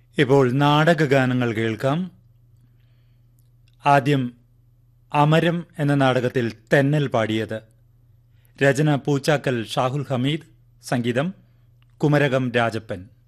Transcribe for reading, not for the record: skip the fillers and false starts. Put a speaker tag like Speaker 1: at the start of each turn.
Speaker 1: ഇപ്പോൾ നാടകഗാനങ്ങൾ കേൾക്കാം. ആദ്യം അമരം എന്ന നാടകത്തിൽ തെന്നൽ പാടിയത്. രചന പൂച്ചാക്കൽ ഷാഹുൽ ഹമീദ്, സംഗീതം കുമരകം രാജപ്പൻ.